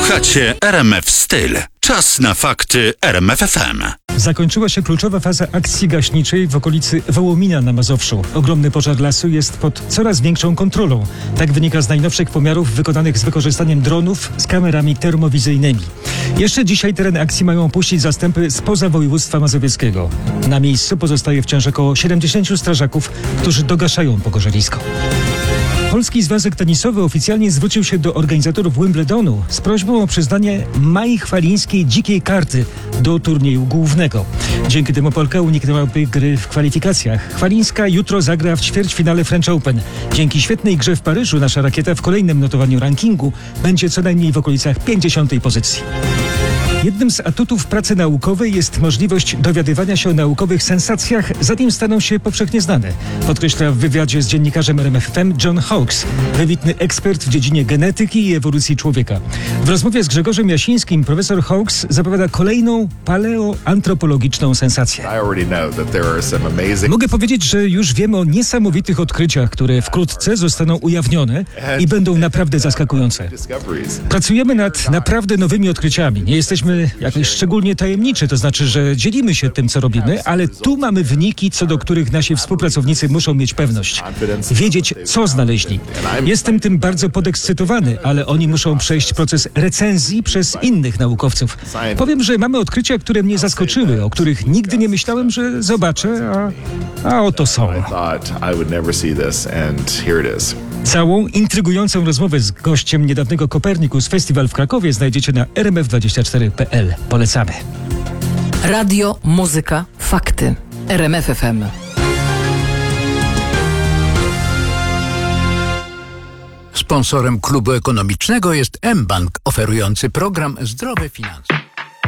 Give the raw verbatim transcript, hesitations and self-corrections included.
Słuchacie R M F Styl. Czas na fakty R M F F M. Zakończyła się kluczowa faza akcji gaśniczej w okolicy Wołomina na Mazowszu. Ogromny pożar lasu jest pod coraz większą kontrolą. Tak wynika z najnowszych pomiarów wykonanych z wykorzystaniem dronów z kamerami termowizyjnymi. Jeszcze dzisiaj teren akcji mają opuścić zastępy spoza województwa mazowieckiego. Na miejscu pozostaje wciąż około siedemdziesięciu strażaków, którzy dogaszają pogorzelisko. Polski Związek Tenisowy oficjalnie zwrócił się do organizatorów Wimbledonu z prośbą o przyznanie Mai Chwalińskiej dzikiej karty do turnieju głównego. Dzięki temu Polka uniknęłaby gry w kwalifikacjach. Chwalińska jutro zagra w ćwierćfinale French Open. Dzięki świetnej grze w Paryżu nasza rakieta w kolejnym notowaniu rankingu będzie co najmniej w okolicach pięćdziesiątej pozycji. Jednym z atutów pracy naukowej jest możliwość dowiadywania się o naukowych sensacjach, zanim staną się powszechnie znane. Podkreśla w wywiadzie z dziennikarzem R M F F M John Hawkes, wybitny ekspert w dziedzinie genetyki i ewolucji człowieka. W rozmowie z Grzegorzem Jasińskim profesor Hawkes zapowiada kolejną paleoantropologiczną sensację. Mogę powiedzieć, że już wiemy o niesamowitych odkryciach, które wkrótce zostaną ujawnione i będą naprawdę zaskakujące. Pracujemy nad naprawdę nowymi odkryciami. Nie jesteśmy jakoś szczególnie tajemniczy, to znaczy, że dzielimy się tym, co robimy, ale tu mamy wyniki, co do których nasi współpracownicy muszą mieć pewność. Wiedzieć, co znaleźli. Jestem tym bardzo podekscytowany, ale oni muszą przejść proces recenzji przez innych naukowców. Powiem, że mamy odkrycia, które mnie zaskoczyły, o których nigdy nie myślałem, że zobaczę, a, a oto są. Całą intrygującą rozmowę z gościem niedawnego Copernicus Festival w Krakowie znajdziecie na r m f dwadzieścia cztery kropka p l. Polecamy. Radio, muzyka, fakty. R M F F M. Sponsorem klubu ekonomicznego jest mBank, oferujący program Zdrowe Finanse.